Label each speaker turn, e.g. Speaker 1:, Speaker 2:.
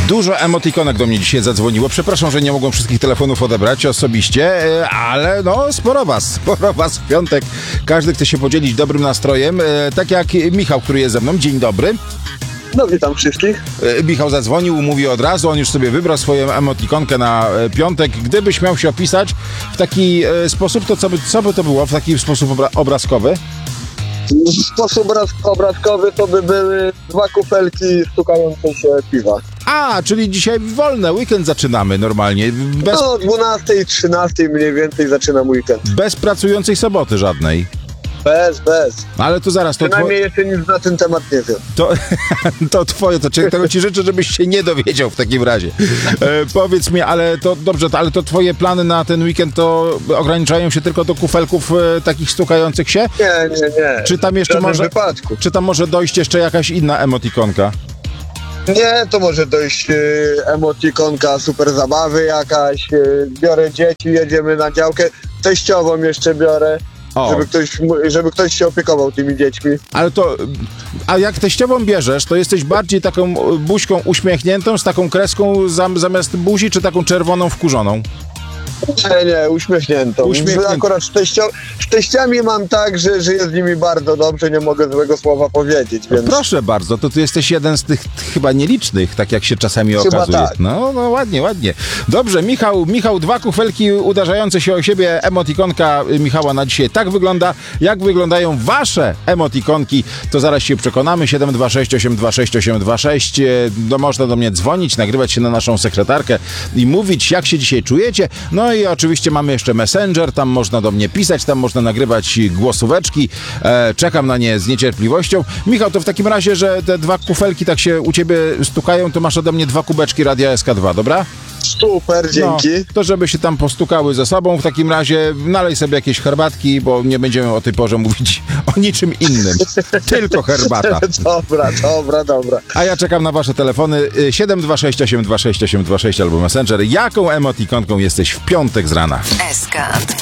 Speaker 1: Dużo emotikonek do mnie dzisiaj zadzwoniło. Przepraszam, że nie mogłem wszystkich telefonów odebrać osobiście, ale no sporo was w piątek. Każdy chce się podzielić dobrym nastrojem, tak jak Michał, który jest ze mną. Dzień dobry.
Speaker 2: No witam wszystkich.
Speaker 1: Michał zadzwonił, mówi od razu, on już sobie wybrał swoją emotikonkę na piątek. Gdybyś miał się opisać w taki sposób, to co by to było w taki sposób obrazkowy?
Speaker 2: W sposób obrazkowy to by były 2 kufelki stukające się piwa.
Speaker 1: A, czyli dzisiaj wolne, weekend zaczynamy normalnie.
Speaker 2: O 12, 13 mniej więcej zaczynam weekend.
Speaker 1: Bez pracującej soboty żadnej.
Speaker 2: Bez.
Speaker 1: Ale to zaraz, to
Speaker 2: Przynajmniej jeszcze nic na ten temat nie wiem.
Speaker 1: To twoje, tego ci życzę, żebyś się nie dowiedział w takim razie. Powiedz mi, ale to dobrze, ale to twoje plany na ten weekend to ograniczają się tylko do kufelków takich stukających się?
Speaker 2: Nie.
Speaker 1: Czy tam jeszcze
Speaker 2: wypadku.
Speaker 1: Czy tam może dojść jeszcze jakaś inna emotikonka?
Speaker 2: Nie, to może dojść emotikonka super zabawy jakaś, biorę dzieci, jedziemy na działkę, teściową jeszcze biorę. Żeby ktoś się opiekował tymi dziećmi.
Speaker 1: Ale a jak teściową bierzesz, to jesteś bardziej taką buźką uśmiechniętą, z taką kreską zamiast buzi, czy taką czerwoną wkurzoną?
Speaker 2: Nie, uśmiechniętą. Akurat z teściami mam tak, że jest z nimi bardzo dobrze, nie mogę złego słowa powiedzieć, więc...
Speaker 1: No proszę bardzo, to ty jesteś jeden z tych chyba nielicznych, tak jak się czasami okazuje.
Speaker 2: Tak.
Speaker 1: No ładnie. Dobrze, Michał, 2 kufelki uderzające się o siebie, emotikonka Michała na dzisiaj tak wygląda. Jak wyglądają wasze emotikonki, to zaraz się przekonamy. 726 826 826. No, można do mnie dzwonić, nagrywać się na naszą sekretarkę i mówić, jak się dzisiaj czujecie. No i oczywiście mamy jeszcze Messenger, tam można do mnie pisać, tam można nagrywać głosóweczki. Czekam na nie z niecierpliwością. Michał, to w takim razie, że te 2 kufelki tak się u ciebie stukają, to masz ode mnie 2 kubeczki Radia SK2, dobra?
Speaker 2: Super, dzięki.
Speaker 1: No, to żeby się tam postukały ze sobą, w takim razie nalej sobie jakieś herbatki, bo nie będziemy o tej porze mówić o niczym innym. Tylko herbata.
Speaker 2: Dobra.
Speaker 1: A ja czekam na wasze telefony 726 826 826 albo Messenger. Jaką emotikonką jesteś w piątek z rana?
Speaker 3: SK.